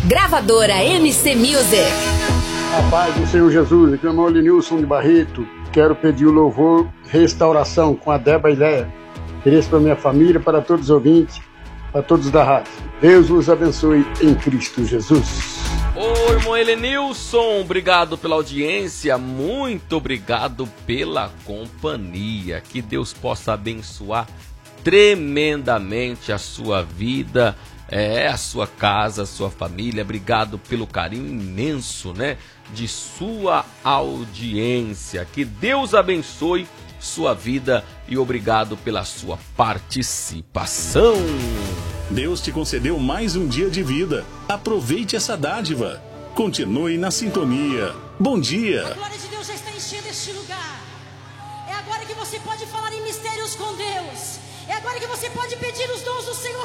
Gravadora MC Music. A paz do Senhor Jesus, aqui é o irmão Lenilson de Barreto. Quero pedir o louvor Restauração com a Débora e Léa. Ofereço para minha família, para todos os ouvintes, para todos da rádio. Deus os abençoe em Cristo Jesus. Ô irmão Elenilson, obrigado pela audiência, muito obrigado pela companhia. Que Deus possa abençoar tremendamente a sua vida, a sua casa, a sua família. Obrigado pelo carinho imenso, de sua audiência. Que Deus abençoe sua vida e obrigado pela sua participação. Deus te concedeu mais um dia de vida. Aproveite essa dádiva. Continue na sintonia. Bom dia. A glória de Deus já está enchendo este lugar. É agora que você pode falar em mistérios com Deus. É agora que você pode pedir os dons do Senhor.